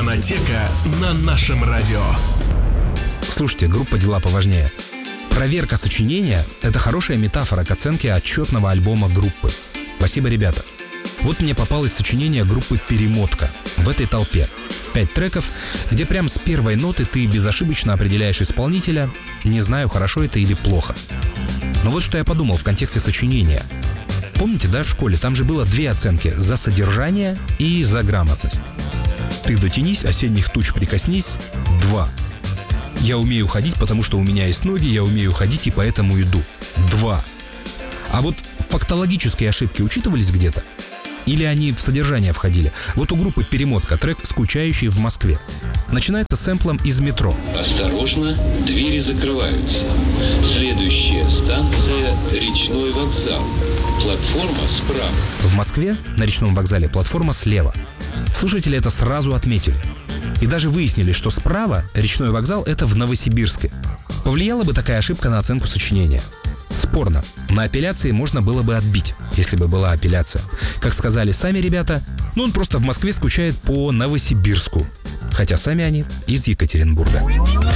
Фонотека на нашем радио. Слушайте, группа «Дела поважнее». Проверка сочинения – это хорошая метафора к оценке отчетного альбома группы. Спасибо, ребята. Вот мне попалось сочинение группы «Перемотка» в этой толпе. 5 треков, где прям с первой ноты ты безошибочно определяешь исполнителя, не знаю, хорошо это или плохо. Но вот что я подумал в контексте сочинения. Помните, да, в школе там же было 2 оценки – за содержание и за грамотность. Ты дотянись, осенних туч прикоснись – 2. Я умею ходить, потому что у меня есть ноги, я умею ходить и поэтому иду – 2. А вот фактологические ошибки учитывались где-то? Или они в содержание входили? Вот у группы «Перемотка» трек «Скучающий в Москве». Начинается сэмплом из метро. Осторожно, двери закрываются. Следующая станция – Речной вокзал. Платформа справа. В Москве на Речном вокзале платформа слева. Слушатели это сразу отметили. И даже выяснили, что справа Речной вокзал – это в Новосибирске. Повлияла бы такая ошибка на оценку сочинения? Спорно. На апелляции можно было бы отбить, если бы была апелляция. Как сказали сами ребята, он просто в Москве скучает по Новосибирску. Хотя сами они из Екатеринбурга.